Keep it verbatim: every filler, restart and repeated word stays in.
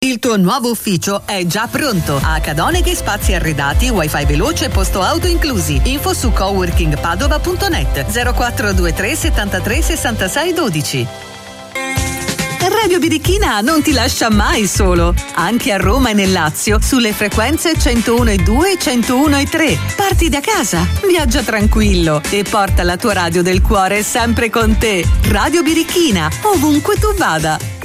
Il tuo nuovo ufficio è già pronto. A Cadoneghi Spazi Arredati, wifi veloce e posto auto inclusi. Info su coworking padova punto net zero quattro due tre settantatré sessantasei dodici. Radio Birichina non ti lascia mai solo. Anche a Roma e nel Lazio sulle frequenze centouno e due e centouno e tre. Parti da casa, viaggia tranquillo e porta la tua radio del cuore sempre con te. Radio Birichina, ovunque tu vada.